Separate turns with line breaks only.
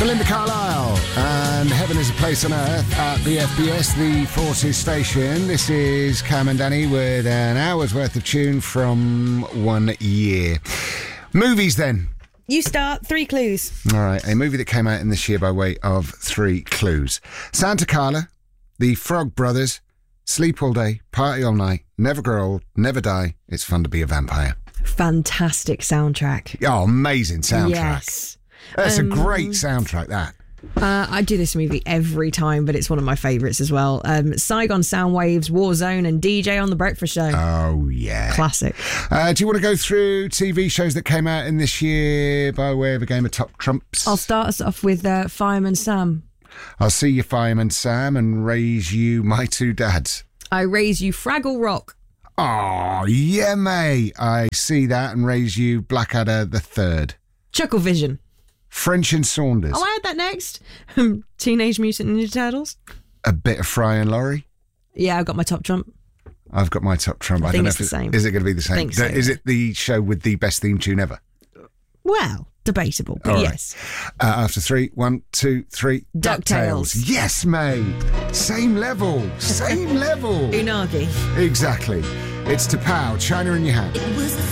Belinda Carlisle and Heaven is a Place on Earth at the FBS, the Forces station. This is Cam and Danny with an hour's worth of tune from 1 year. Movies then.
You start. 3 clues.
All right, a movie that came out in this year by way of 3 clues. Santa Carla, The Frog Brothers, Sleep All Day, Party All Night, Never Grow Old, Never Die, It's Fun to Be a Vampire.
Fantastic soundtrack.
Oh, amazing soundtrack.
Yes.
That's a great soundtrack, that.
I do this movie every time, but it's one of my favourites as well. Saigon Soundwaves, Warzone and DJ on The Breakfast Show.
Oh, yeah.
Classic.
Do you want to go through TV shows that came out in this year by way of a game of Top Trumps?
I'll start us off with Fireman Sam.
I'll see you, Fireman Sam, and raise you My Two Dads.
I raise you Fraggle Rock.
Oh, yeah, mate. I see that and raise you Blackadder the Third.
Chuckle Vision.
French and Saunders.
Oh, I had that next. Teenage Mutant Ninja Turtles.
A bit of Fry and Laurie.
Yeah, I've got my top trump.
I've got my top trump.
I don't know if it's the same.
Is it going to be the same?
Think so,
Is it the show with the best theme tune ever?
Well, debatable, but yes.
After 3, 1, 2, 3.
DuckTales.
Yes, mate. Same level. Same level.
Unagi.
Exactly. It's to Pow, China in Your Hand.
It was the